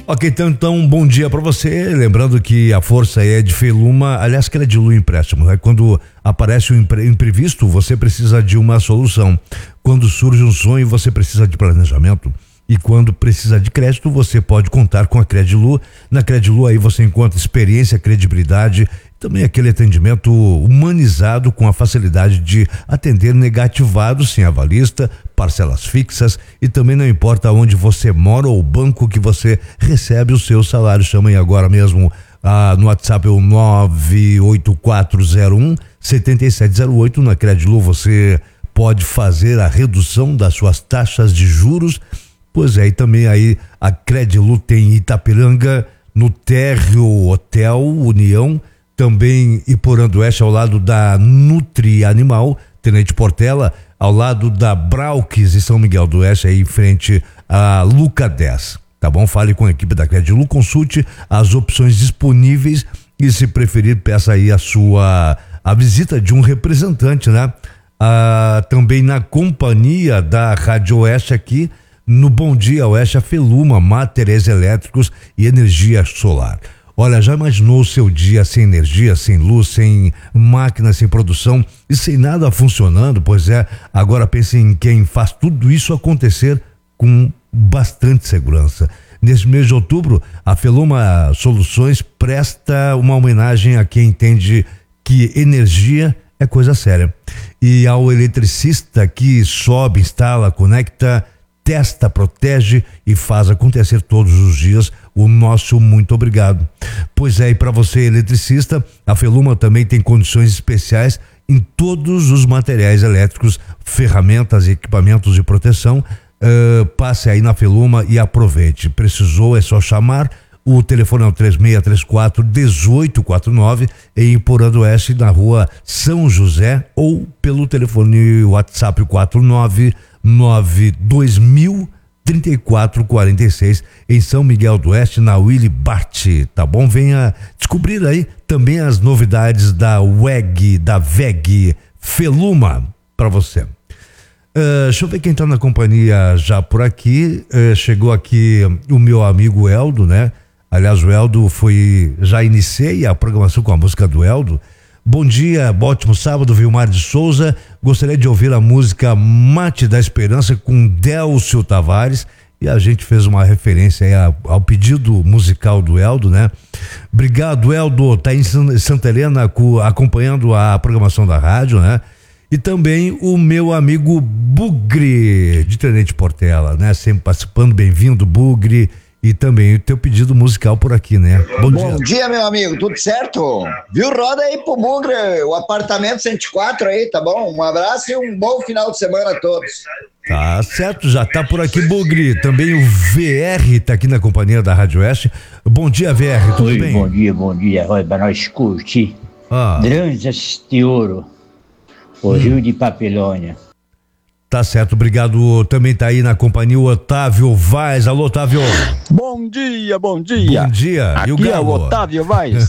Ok, então um bom dia para você. Lembrando que a força é de Feluma, aliás, Credilu Empréstimo. Quando aparece um imprevisto, você precisa de uma solução. Quando surge um sonho, você precisa de planejamento. E quando precisa de crédito, você pode contar com a Credilu. Na Credilu aí você encontra experiência, credibilidade, também aquele atendimento humanizado com a facilidade de atender negativados sem avalista, parcelas fixas e também não importa onde você mora ou o banco que você recebe o seu salário. Chamem agora mesmo no WhatsApp o 98401-7708. Na Credilu você pode fazer a redução das suas taxas de juros. Pois é, e também aí a Credilu tem Itapiranga, no Térreo Hotel União, também Iporã do Oeste ao lado da Nutri Animal, Tenente Portela, ao lado da Brauques e São Miguel do Oeste, aí em frente a Luca 10, tá bom? Fale com a equipe da Credilu, consulte as opções disponíveis e se preferir peça aí a visita de um representante, né? Também na companhia da Rádio Oeste aqui, no Bom Dia Oeste, a Feluma, materiais elétricos e energia solar. Olha, já imaginou o seu dia sem energia, sem luz, sem máquina, sem produção e sem nada funcionando? Pois é, agora pense em quem faz tudo isso acontecer com bastante segurança. Neste mês de outubro, a Feluma Soluções presta uma homenagem a quem entende que energia é coisa séria. E ao eletricista que sobe, instala, conecta, testa, protege e faz acontecer todos os dias, o nosso muito obrigado. Pois é, e para você eletricista, a Feluma também tem condições especiais em todos os materiais elétricos, ferramentas e equipamentos de proteção. Passe aí na Feluma e aproveite. Precisou, é só chamar. O telefone é o 3634-1849 em Iporã do Oeste, na rua São José, ou pelo telefone WhatsApp 499-2000-3446 em São Miguel do Oeste, na Willy Bart, tá bom? Venha descobrir aí também as novidades da VEG Feluma para você. Deixa eu ver quem tá na companhia já por aqui. Chegou aqui o meu amigo Eldo, né? Aliás, o Eldo já iniciei a programação com a música do Eldo. Bom dia, ótimo sábado, Vilmar de Souza. Gostaria de ouvir a música Mate da Esperança com Délcio Tavares. E a gente fez uma referência aí ao pedido musical do Eldo, né? Obrigado, Eldo. Tá em Santa Helena acompanhando a programação da rádio, né? E também o meu amigo Bugre, de Tenente Portela, né? Sempre participando, bem-vindo, Bugre. E também o teu pedido musical por aqui, né? Bom dia, meu amigo, tudo certo? Viu? Roda aí pro Bugre, o apartamento 104 aí, tá bom? Um abraço e um bom final de semana a todos. Tá certo, já tá por aqui, Bugre. Também o VR tá aqui na companhia da Rádio Oeste. Bom dia, VR, tudo bem? Bom dia, olha, pra nós curtir. Granjas de Ouro, o Rio de Papilônia. Tá certo, obrigado. Também tá aí na companhia o Otávio Vaz. Alô, Otávio. Bom dia. Bom dia. Aqui e o Galo? É o Otávio Vaz.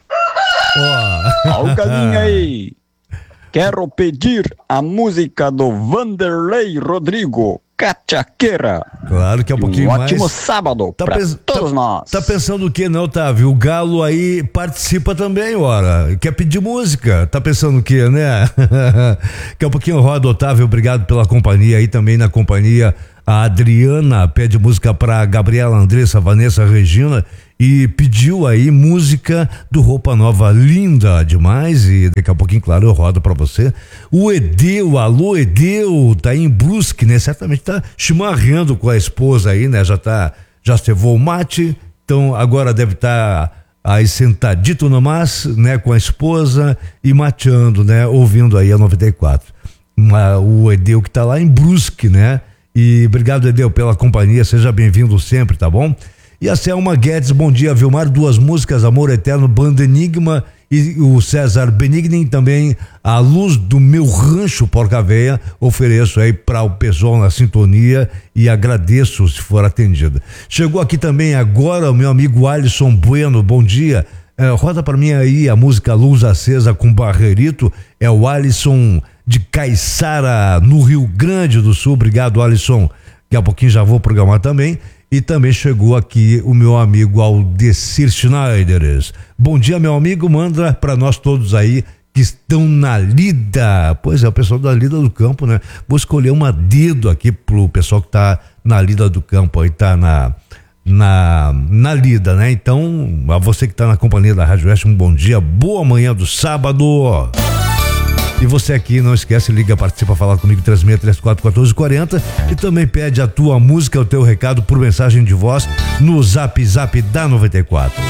Olha o galinho aí. Quero pedir a música do Vanderlei Rodrigo, Cachaqueira. Claro que é um pouquinho mais. Ótimo sábado pra todos nós. Tá pensando o que, né, Otávio? O Galo aí participa também, ora. Quer pedir música? Tá pensando o que, né? Daqui a pouquinho roda, Otávio. Obrigado pela companhia aí também na companhia. A Adriana pede música pra Gabriela, Andressa, Vanessa, Regina e pediu aí música do Roupa Nova, linda demais, e daqui a pouquinho, claro, eu rodo pra você. O Edeu, alô Edeu, tá em Brusque, né? Certamente tá chimarrando com a esposa aí, né? Já cevou o mate, então agora deve estar aí sentadito nomás, né? Com a esposa e mateando, né? Ouvindo aí a 94. O Edeu que tá lá em Brusque, né? E obrigado, Edeu, pela companhia, seja bem-vindo sempre, tá bom? E a Selma Guedes, bom dia, Vilmar, 2 músicas, Amor Eterno, Banda Enigma, e o César Benigni também, A Luz do Meu Rancho Porca Véia, ofereço aí para o pessoal na sintonia e agradeço se for atendido. Chegou aqui também agora o meu amigo Alisson Bueno, bom dia, roda para mim aí a música Luz Acesa com Barreirito, é o Alisson de Caiçara, no Rio Grande do Sul. Obrigado, Alisson. Daqui a pouquinho já vou programar também. E também chegou aqui o meu amigo Aldecir Schneideres. Bom dia, meu amigo, manda para nós todos aí que estão na lida. Pois é, o pessoal da lida do campo, né? Vou escolher uma dedo aqui pro pessoal que tá na lida do campo, aí tá na lida, né? Então, a você que tá na companhia da Rádio Oeste, um bom dia, boa manhã do sábado. E você aqui, não esquece, liga, participa, falar comigo, 3634-1440, e também pede a tua música, o teu recado por mensagem de voz no Zap da 94.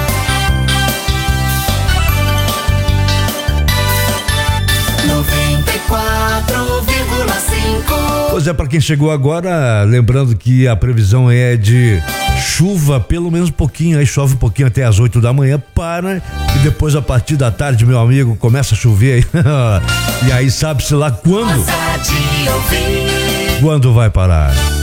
Pois é, para quem chegou agora, lembrando que a previsão é de chuva, pelo menos um pouquinho, aí chove um pouquinho até as 8 da manhã, para, e depois a partir da tarde, meu amigo, começa a chover aí, e aí sabe-se lá quando vai parar.